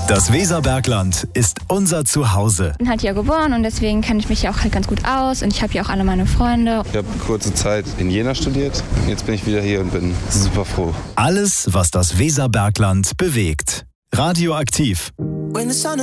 Das Weserbergland ist unser Zuhause. Ich bin halt hier geboren und deswegen kenne ich mich hier auch halt ganz gut aus und ich habe hier auch alle meine Freunde. Ich habe kurze Zeit in Jena studiert. Jetzt bin ich wieder hier und bin super froh. Alles, was das Weserbergland bewegt. Radioaktiv.